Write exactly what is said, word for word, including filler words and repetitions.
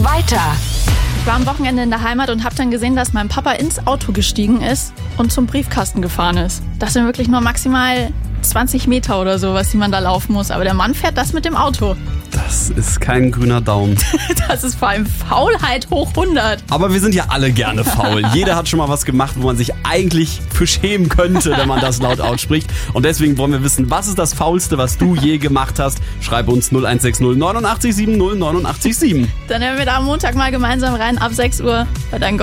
weiter. Ich war am Wochenende in der Heimat und habe dann gesehen, dass mein Papa ins Auto gestiegen ist und zum Briefkasten gefahren ist. Das sind wirklich nur maximal zwanzig Meter oder so, was man da laufen muss. Aber der Mann fährt das mit dem Auto. Das ist kein grüner Daumen. Das ist vor allem Faulheit hoch hundert. Aber wir sind ja alle gerne faul. Jeder hat schon mal was gemacht, wo man sich eigentlich für schämen könnte, wenn man das laut ausspricht. Und deswegen wollen wir wissen, was ist das Faulste, was du je gemacht hast? Schreib uns null eins sechs null neun acht sieben null neun acht sieben. Dann hören wir da am Montag mal gemeinsam rein ab sechs Uhr bei Dein Gold.